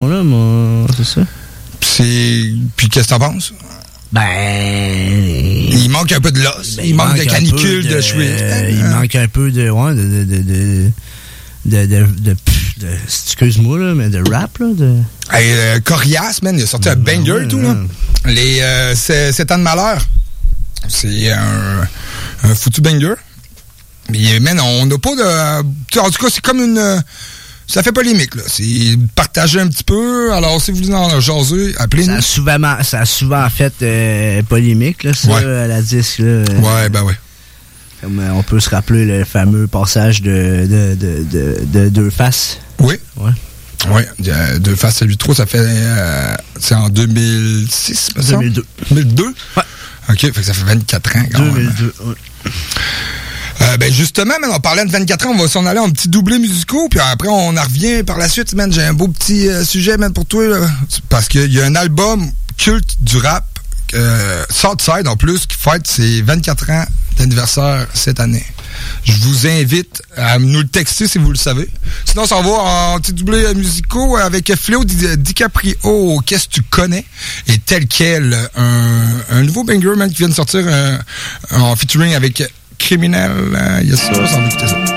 là, moi, c'est ça. Puis qu'est-ce que t'en penses? Il manque un peu de l'os. Il manque de canicule, de chouette. Il manque un peu de... Ouais, excuse-moi, là, mais de rap, là. Hey, Corias, man, il a sorti un banger et tout, là. Les 7 ans de malheur. C'est un foutu banger. Mais, man, on n'a pas de... En tout cas, c'est comme une... Ça fait polémique, là. C'est partager un petit peu. Alors, si vous voulez en jaser, appelez-nous. Ça a souvent fait polémique, là, ça, à la disque, là. Ouais, ben ouais. Comme on peut se rappeler le fameux passage de Deux Faces. Oui. Oui, Deux Faces à 8-3, ça fait... c'est en 2006, me semble? 2002. 2002? Ouais. OK, fait que ça fait 24 ans, quand 2002, même. Ouais. Justement, man, on parlait de 24 ans, on va s'en aller en petit doublé musicaux, puis après, on en revient par la suite, man. J'ai un beau petit sujet, man, pour toi, là. Parce qu'il y a un album culte du rap, Southside, en plus, qui fête ses 24 ans d'anniversaire cette année. Je vous invite à nous le texter si vous le savez. Sinon, ça va en petit doublé musicaux avec Fléau DiCaprio, Qu'est-ce que tu connais? Et tel quel, un nouveau banger, man, qui vient de sortir en featuring avec Criminel. Yes, sir, sans écouter ça.